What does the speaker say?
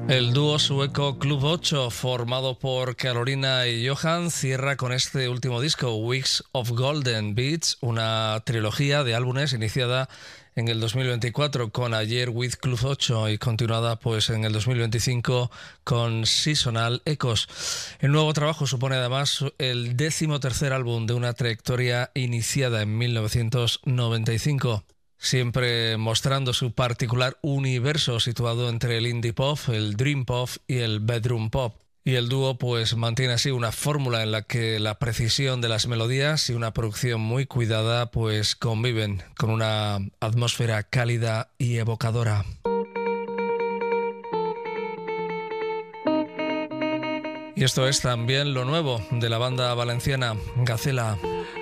El dúo sueco Club 8, formado por Carolina y Johan, cierra con este último disco, Weeks of Golden Beats, una trilogía de álbumes iniciada en el 2024 con Ayer with Club 8 y continuada pues en el 2025 con Seasonal Echoes. El nuevo trabajo supone además el 13º álbum de una trayectoria iniciada en 1995. Siempre mostrando su particular universo situado entre el indie pop, el dream pop y el bedroom pop. Y el dúo pues mantiene así una fórmula en la que la precisión de las melodías y una producción muy cuidada pues conviven con una atmósfera cálida y evocadora. Y esto es también lo nuevo de la banda valenciana Gacela.